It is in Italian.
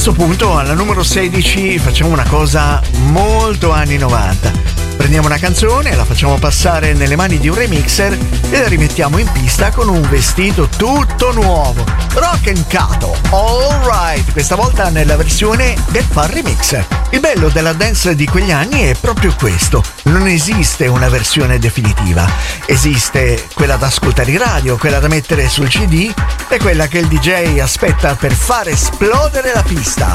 questo punto, alla numero 16, facciamo una cosa molto anni 90. Prendiamo una canzone, la facciamo passare nelle mani di un remixer e la rimettiamo in pista con un vestito tutto nuovo. Rock and Cato, alright, questa volta nella versione del Far Remix. Il bello della dance di quegli anni è proprio questo: non esiste una versione definitiva. Esiste quella da ascoltare in radio, quella da mettere sul CD e quella che il DJ aspetta per far esplodere la pista.